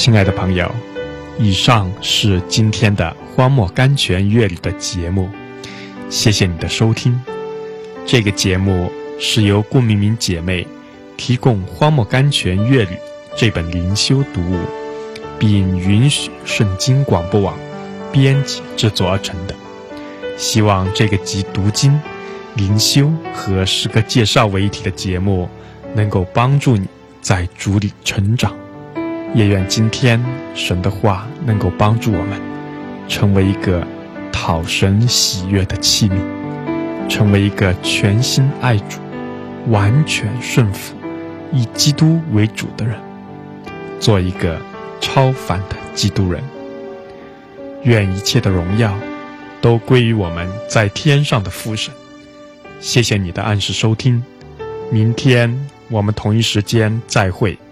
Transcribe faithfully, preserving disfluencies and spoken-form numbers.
亲爱的朋友，以上是今天的荒漠甘泉乐旅的节目，谢谢你的收听。这个节目是由顾明明姐妹提供荒漠甘泉乐旅这本灵修读物，并允许圣经广播网编辑制作而成的。希望这个集读经、灵修和诗歌介绍为一体的节目能够帮助你在主里成长。也愿今天神的话能够帮助我们成为一个讨神喜悦的器皿，成为一个全心爱主、完全顺服、以基督为主的人，做一个超凡的基督人。愿一切的荣耀都归于我们在天上的父神。谢谢你的按时收听，明天我们同一时间再会。